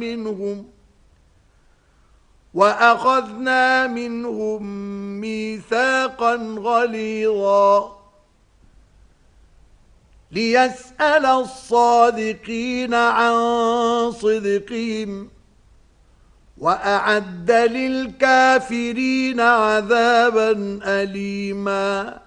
منهم ميثاقا غليظا ليسأل الصادقين عن صدقهم وأعد للكافرين عذابا أليما